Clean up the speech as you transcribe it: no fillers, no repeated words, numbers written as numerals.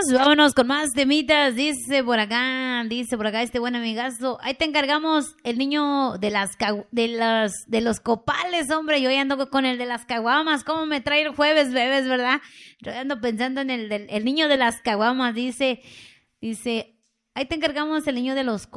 vámonos con más temitas. Dice por acá este buen amigazo. Ahí te encargamos el niño de de los copales, hombre. Yo ya ando con el de las caguamas. ¿Cómo me trae el jueves, bebés, verdad? Yo ando pensando en el niño de las caguamas. Dice, ahí te encargamos el niño de los